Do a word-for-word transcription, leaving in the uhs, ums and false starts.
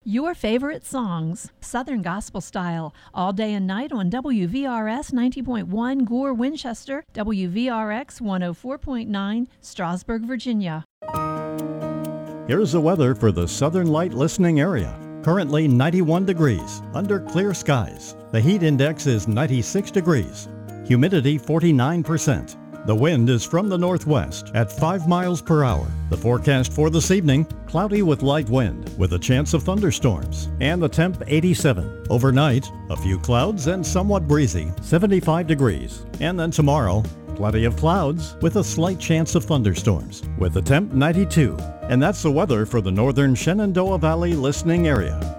Your favorite songs, Southern Gospel Style, all day and night on W V R S ninety point one Gore, Winchester, W V R X one oh four point nine, Strasburg, Virginia. Here's the weather for the Southern Light listening area. Currently ninety-one degrees, under clear skies. The heat index is ninety-six degrees. Humidity forty-nine percent. The wind is from the northwest at five miles per hour. The forecast for this evening, cloudy with light wind with a chance of thunderstorms. And the temp eighty-seven. Overnight, a few clouds and somewhat breezy, seventy-five degrees. And then tomorrow, plenty of clouds with a slight chance of thunderstorms with the temp ninety-two. And that's the weather for the northern Shenandoah Valley listening area.